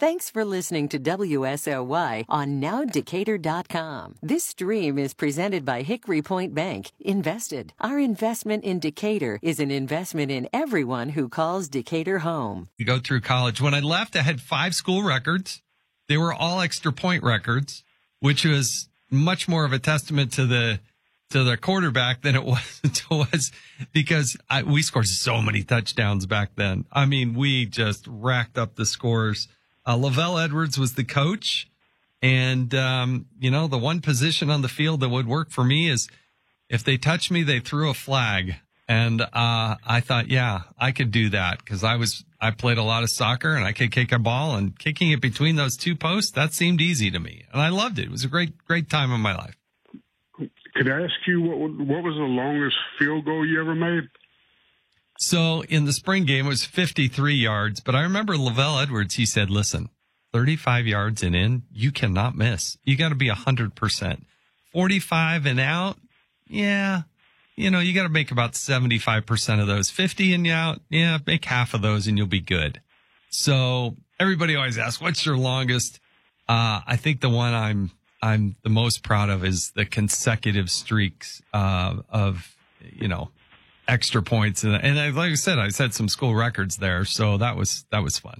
Thanks for listening to WSOY on NowDecatur.com. This stream is presented by Hickory Point Bank. Invested. Our investment in Decatur is an investment in everyone who calls Decatur home. You go through college. When I left, I had 5 school records. They were all extra point records, which was much more of a testament to the quarterback than it was because we scored so many touchdowns back then. I mean, we just racked up the scores. Lavelle Edwards was the coach. And, the one position on the field that would work for me is if they touched me, they threw a flag. And I thought, yeah, I could do that because I played a lot of soccer and I could kick a ball, and kicking it between those 2 posts, that seemed easy to me. And I loved it. It was a great time in my life. Could I ask you what was the longest field goal you ever made? So in the spring game, it was 53 yards. But I remember Lavelle Edwards, he said, listen, 35 yards and in, you cannot miss. You got to be 100%. 45 and out, yeah. You got to make about 75% of those. 50 and out, yeah, make half of those and you'll be good. So everybody always asks, what's your longest? I think the one I'm the most proud of is the consecutive streaks of extra points. And like I said, I set some school records there. So that was fun.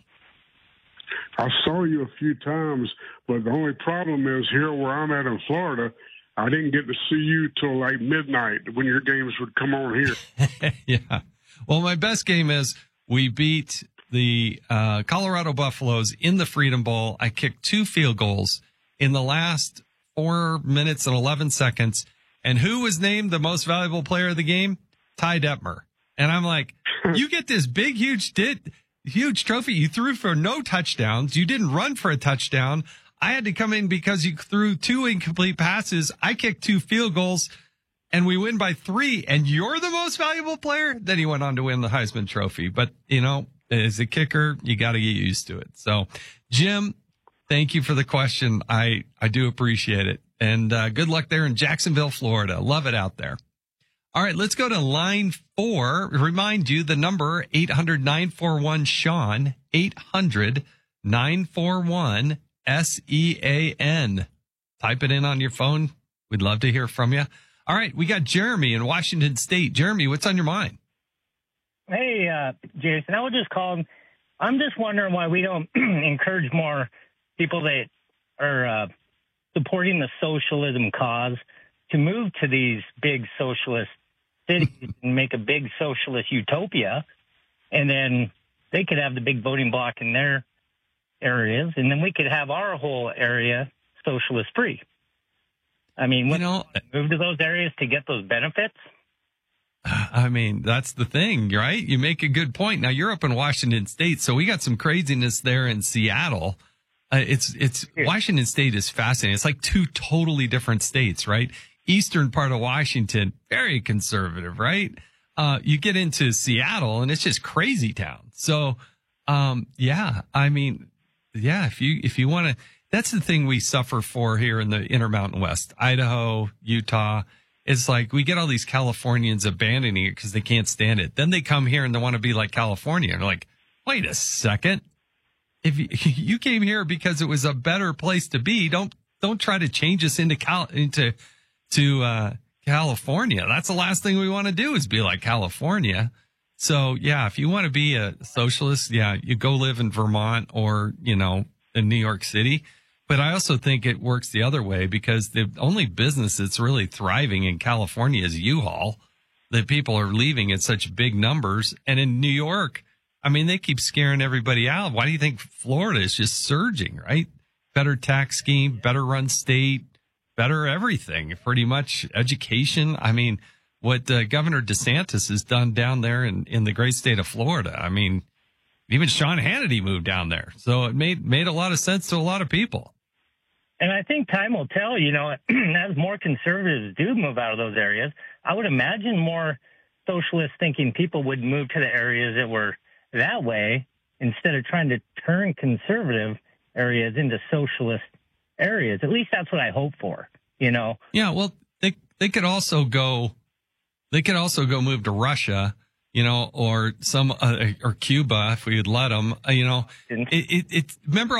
I saw you a few times, but the only problem is here where I'm at in Florida, I didn't get to see you till like midnight when your games would come on here. Yeah. Well, my best game is we beat the Colorado Buffaloes in the Freedom Bowl. I kicked 2 field goals in the last 4 minutes and 11 seconds. And who was named the most valuable player of the game? Ty Detmer. And I'm like, you get this big, huge trophy. You threw for no touchdowns. You didn't run for a touchdown. I had to come in because you threw 2 incomplete passes. I kicked 2 field goals and we win by 3. And you're the most valuable player. Then he went on to win the Heisman Trophy. But, as a kicker, you got to get used to it. So, Jim, thank you for the question. I do appreciate it. And good luck there in Jacksonville, Florida. Love it out there. All right, let's go to line 4. Remind you the number 800-941-SEAN, 800-941-SEAN. Type it in on your phone. We'd love to hear from you. All right, we got Jeremy in Washington State. Jeremy, what's on your mind? Hey, Jason, I was just calling. I'm just wondering why we don't encourage more people that are supporting the socialism cause to move to these big socialist cities and make a big socialist utopia, and then they could have the big voting bloc in their areas, and then we could have our whole area socialist free. I mean, move to those areas to get those benefits. I mean, that's the thing, right? You make a good point. Now you're up in Washington State, so we got some craziness there in Seattle. Washington State is fascinating. It's like 2 totally different states, right? Eastern part of Washington, very conservative, right? You get into Seattle and it's just crazy town. So, if you want to, that's the thing we suffer for here in the Intermountain West, Idaho, Utah. It's like we get all these Californians abandoning it because they can't stand it. Then they come here and they want to be like California. And they're like, wait a second. If you came here because it was a better place to be, don't try to change us into California. That's the last thing we want to do is be like California. So yeah, if you want to be a socialist, yeah, you go live in Vermont or, in New York City. But I also think it works the other way because the only business that's really thriving in California is U-Haul. That people are leaving in such big numbers. And in New York, I mean, they keep scaring everybody out. Why do you think Florida is just surging, right? Better tax scheme, better run state, better everything, pretty much education. I mean, what Governor DeSantis has done down there in the great state of Florida. I mean, even Sean Hannity moved down there. So it made a lot of sense to a lot of people. And I think time will tell, as more conservatives do move out of those areas, I would imagine more socialist thinking people would move to the areas that were that way instead of trying to turn conservative areas into socialist areas. At least that's what I hope for, Yeah, well, they could also go move to Russia, or or Cuba if we would let them, remember